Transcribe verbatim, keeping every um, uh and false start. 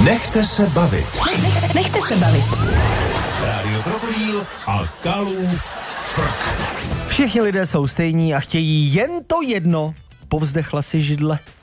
Nechte se bavit. Nech, nechte se bavit. Rádio Krokodýl a Kalův frk. Všichni lidé jsou stejní a chtějí jen to jedno. Povzdechla si židle.